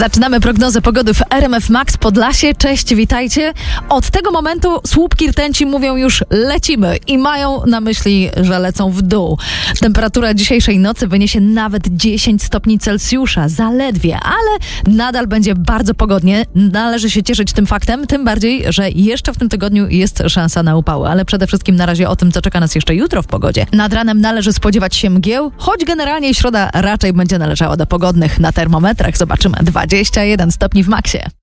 Zaczynamy prognozę pogody w RMF Max Podlasie. Cześć, witajcie. Od tego momentu słupki rtęci mówią już lecimy i mają na myśli, że lecą w dół. Temperatura dzisiejszej nocy wyniesie nawet 10 stopni Celsjusza, zaledwie, ale nadal będzie bardzo pogodnie. Należy się cieszyć tym faktem, tym bardziej, że jeszcze w tym tygodniu jest szansa na upały, ale przede wszystkim na razie o tym, co czeka nas jeszcze jutro w pogodzie. Nad ranem należy spodziewać się mgieł, choć generalnie środa raczej będzie należała do pogodnych. Na termometrach zobaczymy 21 stopni w maksie.